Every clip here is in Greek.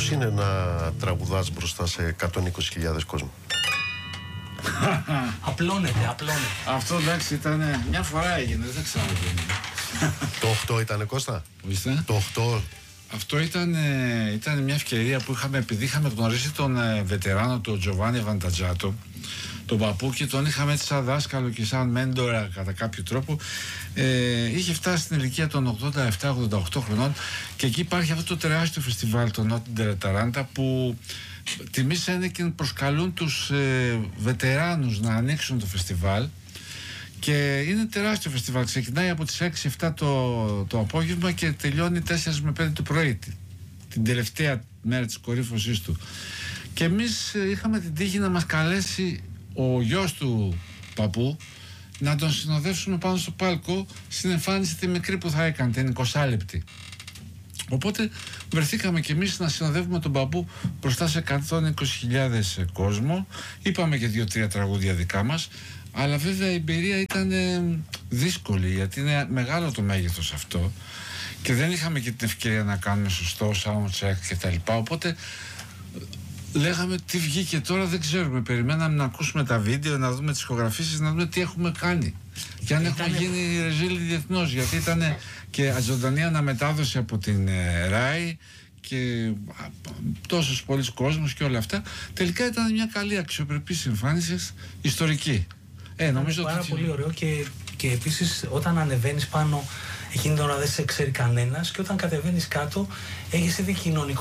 Πώς είναι να τραγουδάς μπροστά σε 120.000 κόσμο? Απλώνεται. Αυτό εντάξει ήταν μια φορά έγινε, δεν ξαναγίνει. Το 8 ήτανε, Κώστα? Ορίστε. Το 8. Αυτό ήταν μια ευκαιρία που είχαμε, επειδή είχαμε γνωρίσει τον βετεράνο, τον Τζοβάνι Βαντατζάτο, τον παππού, και τον είχαμε έτσι σαν δάσκαλο και σαν μέντορα κατά κάποιο τρόπο. Είχε φτάσει στην ηλικία των 87-88 χρονών και εκεί υπάρχει αυτό το τεράστιο φεστιβάλ, το Νότιν Ταράντα, που τιμής ένεκεν προσκαλούν τους βετεράνους να ανοίξουν το φεστιβάλ. Και είναι τεράστιο φεστιβάλ. Ξεκινάει από τις 6-7 το απόγευμα και τελειώνει 4 με 5 το πρωί, την τελευταία μέρα της κορύφωσής του. Και εμείς είχαμε την τύχη να μας καλέσει ο γιος του παππού να τον συνοδεύσουμε πάνω στο πάλκο στην εμφάνιση τη μικρή που θα έκανε, την 20 λεπτή. Οπότε βρεθήκαμε κι εμείς να συνοδεύουμε τον παππού μπροστά σε 120.000 κόσμο. Είπαμε και 2-3 τραγούδια δικά μας. Αλλά βέβαια η εμπειρία ήταν δύσκολη, γιατί είναι μεγάλο το μέγεθος αυτό και δεν είχαμε και την ευκαιρία να κάνουμε σωστό sound check και τα λοιπά. Οπότε λέγαμε τι βγήκε τώρα, δεν ξέρουμε. Περιμέναμε να ακούσουμε τα βίντεο, να δούμε τις ηχογραφήσεις, να δούμε τι έχουμε κάνει και αν έχουμε γίνει ρεζίλοι διεθνώς, γιατί ήταν και ζωντανή αναμετάδοση από την ΡΑΗ και τόσος πολλοί κόσμος και όλα αυτά. Τελικά ήταν μια καλή αξιοπρεπή εμφάνιση, ιστορική. Νομίζω πάρα πολύ ωραίο και επίσης όταν ανεβαίνεις πάνω εκείνη την ώρα δεν σε ξέρει κανένας και όταν κατεβαίνεις κάτω έχεις ήδη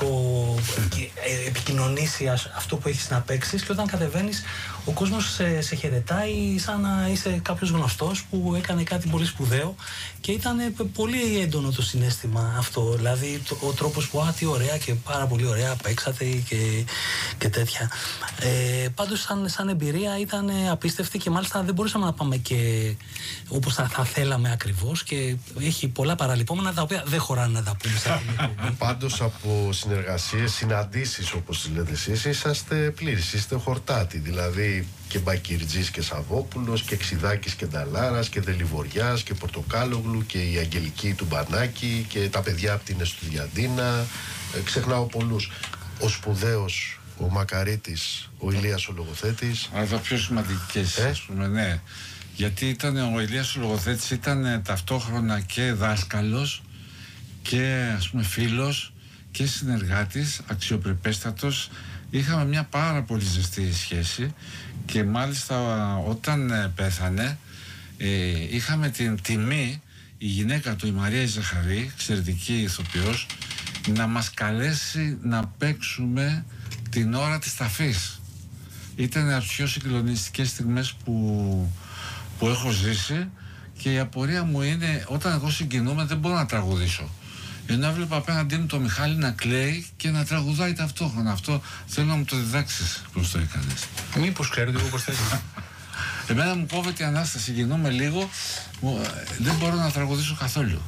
επικοινωνήσει αυτό που έχεις να παίξεις και όταν κατεβαίνεις ο κόσμος σε χαιρετάει σαν να είσαι κάποιος γνωστός που έκανε κάτι πολύ σπουδαίο και ήταν πολύ έντονο το συναίσθημα αυτό, δηλαδή ο τρόπος που τι ωραία και πάρα πολύ ωραία παίξατε και τέτοια. Πάντως σαν εμπειρία ήταν απίστευτη και μάλιστα δεν μπορούσαμε να πάμε και όπως θα θέλαμε ακριβώς και έχει πολλά παραλυπόμενα τα οποία δεν χωράνε να τα πούμε σε αυτήν την εκπομπή. Πάντως από συνεργασίες, συναντήσεις όπως τις λέτε εσείς, είσαστε πλήρης, είστε χορτάτη, δηλαδή και Μπακυρτζής και Σαββόπουλος και Ξιδάκης και Νταλάρας και Δελιβοριάς και Πορτοκάλογλου και η Αγγελική του Μπανάκη και τα παιδιά από την Εστουδιαντίνα, ξεχνάω πολλούς. Ο σπουδαίος, ο Μακαρίτης, ο Ηλίας ο Λογοθέτης. Αλλά τα πιο σημαντικές, ας πούμε, ναι. Γιατί ο Ηλίας ο Λογοθέτης ήταν ταυτόχρονα και δάσκαλος και ας πούμε φίλος και συνεργάτης, αξιοπρεπέστατος. Είχαμε μια πάρα πολύ ζεστή σχέση και μάλιστα όταν πέθανε είχαμε την τιμή η γυναίκα του, η Μαρία Ζαχαρή, εξαιρετική ηθοποιός, να μας καλέσει να παίξουμε την ώρα της ταφής. Ήταν από τις πιο συγκλονιστικές στιγμές που έχω ζήσει και η απορία μου είναι όταν εγώ συγκινούμαι δεν μπορώ να τραγουδήσω. Ενώ έβλεπα απέναντί μου το Μιχάλη να κλαίει και να τραγουδάει ταυτόχρονα. Αυτό θέλω να μου το διδάξεις πώς το έκανες. Μήπως ξέρετε εγώ πώς θα έκανα. Εμένα μου κόβεται η ανάσταση, συγκινούμε λίγο, δεν μπορώ να τραγουδήσω καθόλου.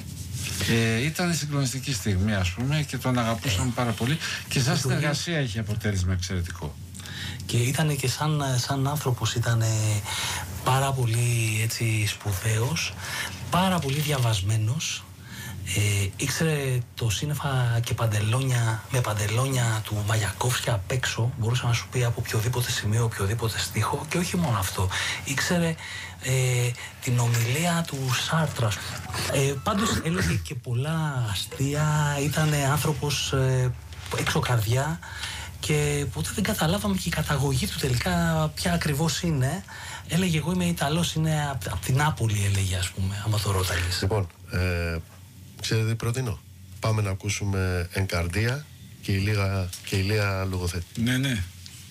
Ήταν συγκλονιστική στιγμή ας πούμε και τον αγαπούσαμε πάρα πολύ και σαν συνεργασία έχει αποτέλεσμα εξαιρετικό. Και ήταν και σαν άνθρωπος ήταν πάρα πολύ έτσι σπουδαίος, πάρα πολύ διαβασμένος. Ήξερε το σύννεφα και παντελόνια, με παντελόνια του Μαγιακόφσκι απ' έξω, μπορούσε να σου πει από οποιοδήποτε σημείο, οποιοδήποτε στίχο και όχι μόνο αυτό. Ήξερε την ομιλία του Σάρτρα. Πάντως έλεγε και πολλά αστεία, ήταν άνθρωπος έξω καρδιά και ποτέ δεν καταλάβαμε και η καταγωγή του τελικά ποια ακριβώς είναι. Έλεγε εγώ είμαι Ιταλός, είναι από την Νάπολη έλεγε ας πούμε, άμα το ρώταγες. Λοιπόν, ξέρετε τι προτείνω? Πάμε να ακούσουμε Ενκαρδία και η Ηλία Λογοθέτη. Ναι.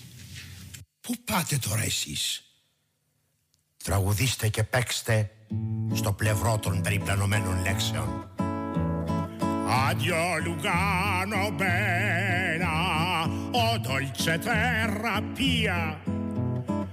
Πού πάτε τώρα εσείς? Τραγουδήστε και παίξτε στο πλευρό των περιπλανωμένων λέξεων. Addio Lugano bella, o dolce terra pia,